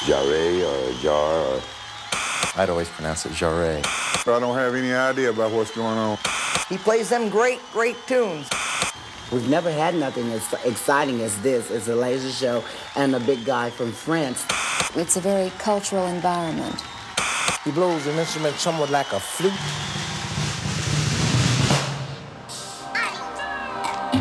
Jarre or Jar or... I'd always pronounce it Jarre. I don't have any idea about what's going on. He plays them great tunes. We've never had nothing as exciting as this. It's a laser show and a big guy from France. It's a very cultural environment. He blows an instrument somewhat like a flute.